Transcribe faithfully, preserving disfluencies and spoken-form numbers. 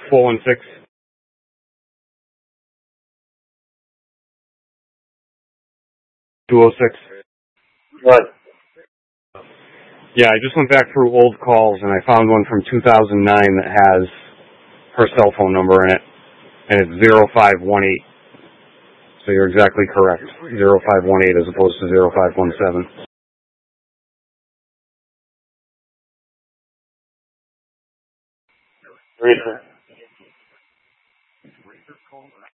four one six. two oh six. What? Yeah, I just went back through old calls and I found one from two thousand nine that has her cell phone number in it, and it's zero five one eight. So you're exactly correct. zero five one eight as opposed to zero five one seven. Read her.